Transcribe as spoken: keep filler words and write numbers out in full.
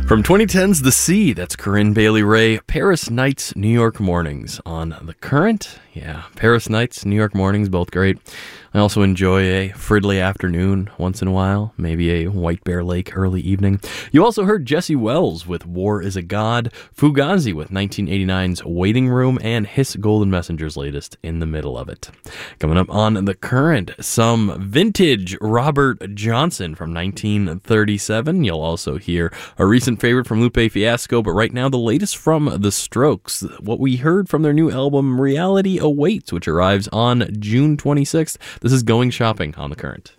From twenty ten's The Sea, that's Corinne Bailey Rae, Paris Nights, New York Mornings on The Current. Yeah, Paris Nights, New York Mornings, both great. I also enjoy a Fridley afternoon once in a while, maybe a White Bear Lake early evening. You also heard Jesse Wells with War is a God, Fugazi with nineteen eighty-nine's Waiting Room, and Hiss Golden Messenger's latest, In the Middle of It. Coming up on The Current, some vintage Robert Johnson from nineteen thirty-seven. You'll also hear a recent favorite from Lupe Fiasco, but right now the latest from The Strokes. What we heard from their new album Reality Awaits, which arrives on June twenty-sixth. This is Going Shopping on The Current.